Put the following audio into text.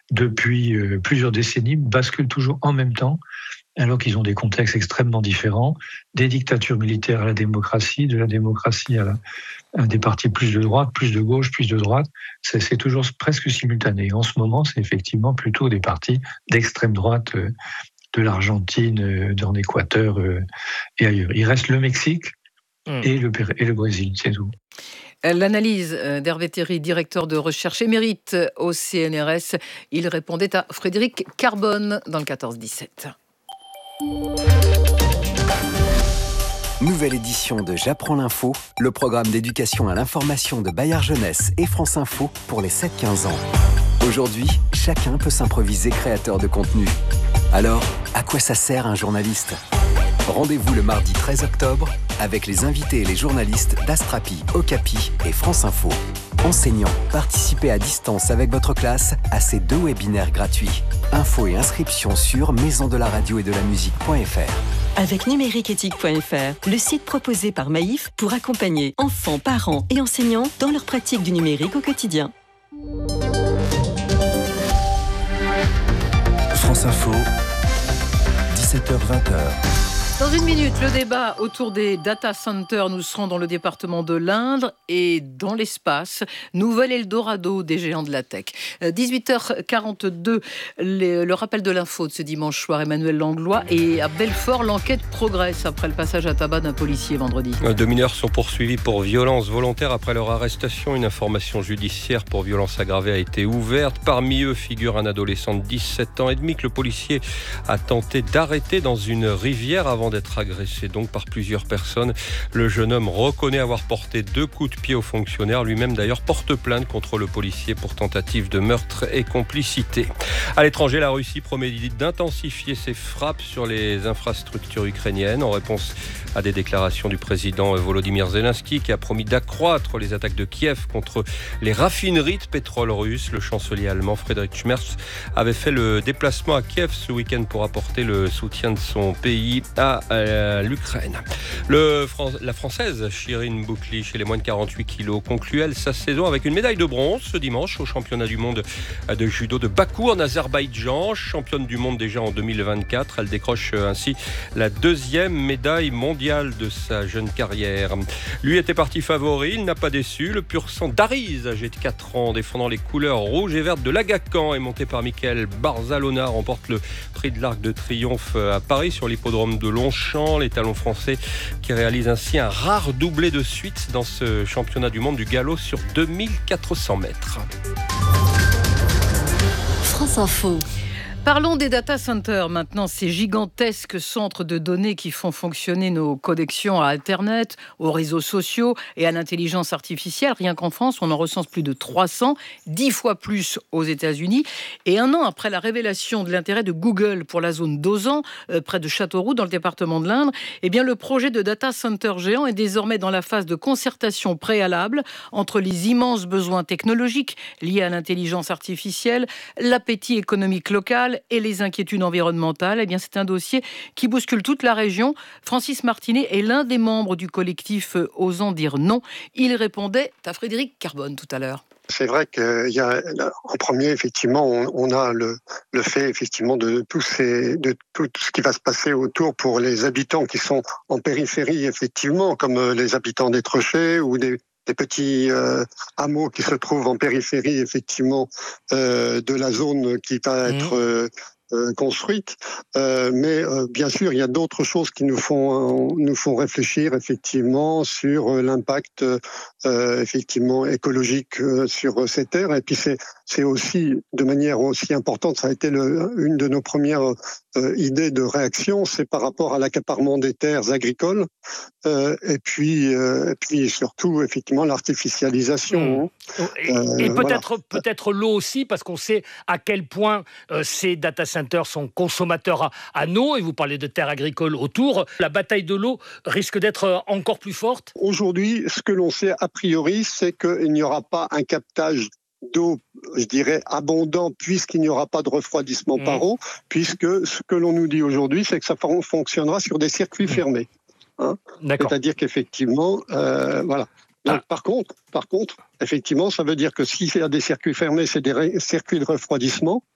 depuis plusieurs décennies, basculent toujours en même temps, alors qu'ils ont des contextes extrêmement différents, des dictatures militaires à la démocratie, de la démocratie à des partis plus de droite, plus de gauche, plus de droite. C'est toujours presque simultané. En ce moment, c'est effectivement plutôt des partis d'extrême droite de l'Argentine, en Équateur et ailleurs. Il reste le Mexique et le Brésil, c'est tout. L'analyse d'Hervé Théry, directeur de recherche émérite au CNRS. Il répondait à Frédéric Carbone dans le 14-17. Nouvelle édition de J'apprends l'info, le programme d'éducation à l'information de Bayard Jeunesse et France Info pour les 7-15 ans. Aujourd'hui, chacun peut s'improviser créateur de contenu. Alors, à quoi ça sert un journaliste ? Rendez-vous le mardi 13 octobre avec les invités et les journalistes d'Astrapi, Okapi et France Info. Enseignants, participez à distance avec votre classe à ces 2 webinaires gratuits. Infos et inscriptions sur maisondelaradio-et-de-la-musique.fr. Avec numériqueéthique.fr, le site proposé par Maïf pour accompagner enfants, parents et enseignants dans leur pratique du numérique au quotidien. France Info, 17h-20h. Dans une minute, le débat autour des data centers. Nous serons dans le département de l'Indre et dans l'espace. Nouvel Eldorado des géants de la tech. 18h42, le rappel de l'info de ce dimanche soir. Emmanuel Langlois. Et à Belfort, l'enquête progresse après le passage à tabac d'un policier vendredi. 2 mineurs sont poursuivis pour violence volontaire après leur arrestation. Une information judiciaire pour violence aggravée a été ouverte. Parmi eux figure un adolescent de 17 ans et demi que le policier a tenté d'arrêter dans une rivière avant d'être agressé donc par plusieurs personnes. Le jeune homme reconnaît avoir porté 2 coups de pied au fonctionnaire. Lui-même d'ailleurs porte plainte contre le policier pour tentative de meurtre et complicité. À l'étranger, la Russie promet d'intensifier ses frappes sur les infrastructures ukrainiennes en réponse à des déclarations du président Volodymyr Zelensky qui a promis d'accroître les attaques de Kiev contre les raffineries de pétrole russe. Le chancelier allemand Friedrich Merz avait fait le déplacement à Kiev ce week-end pour apporter le soutien de son pays à l'Ukraine. La Française Chirine Boukli, chez les moins de 48 kilos, conclut elle sa saison avec une médaille de bronze ce dimanche au championnat du monde de judo de Bakou en Azerbaïdjan. Championne du monde déjà en 2024, elle décroche ainsi la 2e médaille mondiale de sa jeune carrière. Lui était parti favori, il n'a pas déçu. Le pur sang d'Ariz, âgé de 4 ans, défendant les couleurs rouges et vertes de l'Agacan et monté par Michael Barzalona, remporte le prix de l'Arc de Triomphe à Paris sur l'hippodrome de Longchamp. Les talons français qui réalisent ainsi un rare doublé de suite dans ce championnat du monde du galop sur 2400 mètres. France Info. Parlons des data centers maintenant, ces gigantesques centres de données qui font fonctionner nos connexions à Internet, aux réseaux sociaux et à l'intelligence artificielle. Rien qu'en France, on en recense plus de 300, 10 fois plus aux États-Unis. Et 1 an après la révélation de l'intérêt de Google pour la zone d'Ozan, près de Châteauroux, dans le département de l'Indre, eh bien, le projet de data center géant est désormais dans la phase de concertation préalable entre les immenses besoins technologiques liés à l'intelligence artificielle, l'appétit économique local et les inquiétudes environnementales. Eh bien, c'est un dossier qui bouscule toute la région. Francis Martinet est l'un des membres du collectif Osant dire non. Il répondait à Frédéric Carbone tout à l'heure. C'est vrai qu'il y a, en premier, effectivement, on a le fait, effectivement, de tout ce qui va se passer autour pour les habitants qui sont en périphérie, effectivement, comme les habitants d'Étrechet ou des petits hameaux qui se trouvent en périphérie, effectivement, de la zone qui va être construite. Mais bien sûr, il y a d'autres choses qui nous font réfléchir, effectivement, sur l'impact effectivement écologique sur ces terres. Et puis c'est aussi, de manière aussi importante, ça a été une de nos premières idées de réaction, c'est par rapport à l'accaparement des terres agricoles, et puis surtout, effectivement, l'artificialisation. Et peut-être l'eau aussi, parce qu'on sait à quel point ces data centers sont consommateurs à eau, et vous parlez de terres agricoles autour. La bataille de l'eau risque d'être encore plus forte. Aujourd'hui, ce que l'on sait a priori, c'est qu'il n'y aura pas un captage d'eau, je dirais, abondant, puisqu'il n'y aura pas de refroidissement par eau, puisque ce que l'on nous dit aujourd'hui, c'est que ça fonctionnera sur des circuits fermés. C'est-à-dire qu'effectivement, voilà. Donc, par contre, effectivement, ça veut dire que s'il y a des circuits fermés, c'est des circuits de refroidissement.